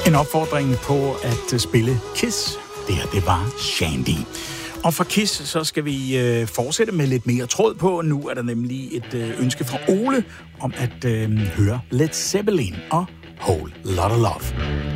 En opfordring på at spille Kiss. Det her, det var Shandy. Og fra Kiss, så skal vi fortsætte med lidt mere tråd på. Nu er der nemlig et ønske fra Ole om at høre Led Zeppelin og Whole Lotta Love.